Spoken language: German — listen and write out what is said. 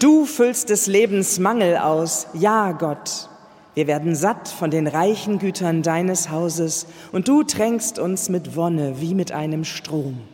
Du füllst des Lebens Mangel aus, ja Gott. Wir werden satt von den reichen Gütern deines Hauses und du tränkst uns mit Wonne wie mit einem Strom.